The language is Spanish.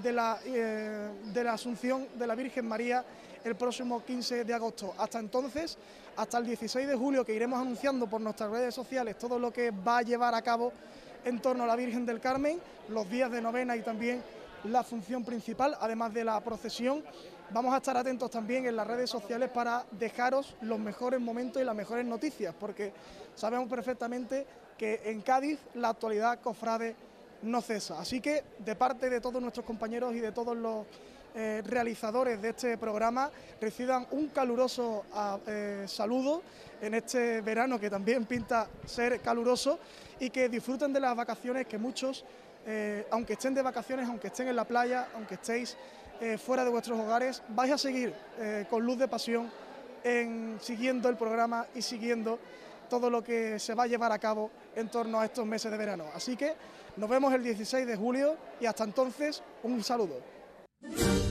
de la Asunción de la Virgen María el próximo 15 de agosto. Hasta entonces, hasta el 16 de julio, que iremos anunciando por nuestras redes sociales todo lo que va a llevar a cabo en torno a la Virgen del Carmen, los días de novena y también la función principal, además de la procesión. Vamos a estar atentos también en las redes sociales para dejaros los mejores momentos y las mejores noticias, porque sabemos perfectamente que en Cádiz la actualidad cofrade no cesa. Así que, de parte de todos nuestros compañeros y de todos los realizadores de este programa, reciban un caluroso saludo en este verano que también pinta ser caluroso, y que disfruten de las vacaciones que muchos, aunque estén de vacaciones, aunque estén en la playa, aunque estéis fuera de vuestros hogares, vais a seguir con luz de pasión siguiendo el programa y siguiendo todo lo que se va a llevar a cabo en torno a estos meses de verano. Así que nos vemos el 16 de julio y hasta entonces un saludo.